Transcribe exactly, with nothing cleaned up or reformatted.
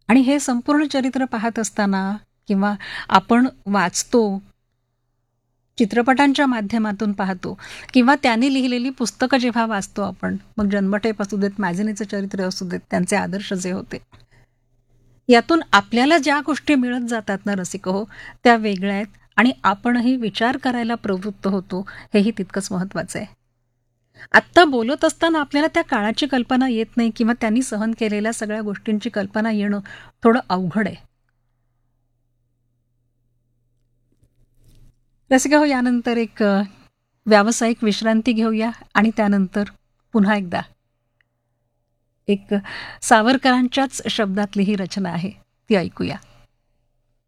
आणि हे संपूर्ण चरित्र पाहत असताना किंवा आपण वाचतो, चित्रपटांच्या माध्यमातून पाहतो किंवा त्यांनी लिहिलेली पुस्तकं जेव्हा वाचतो आपण, मग जन्मठेप असू देत, मॅझिनीचं चरित्र असू देत, त्यांचे आदर्श जे होते, यातून आपल्याला ज्या गोष्टी मिळत जातात ना रसिक हो, त्या वेगळ्या आहेत आणि आपणही विचार करायला प्रवृत्त होतो, हेही तितकंच महत्त्वाचं आहे. आत्ता बोलत असताना आपल्याला त्या काळाची कल्पना येत नाही किंवा त्यांनी सहन केलेल्या सगळ्या गोष्टींची कल्पना येणं थोडं अवघड आहे. रसिका हो, यानंतर एक अ, व्यावसायिक विश्रांती घेऊया आणि त्यानंतर पुन्हा एकदा एक सावरकरांच्याच शब्दातली ही रचना आहे, ती ऐकूया.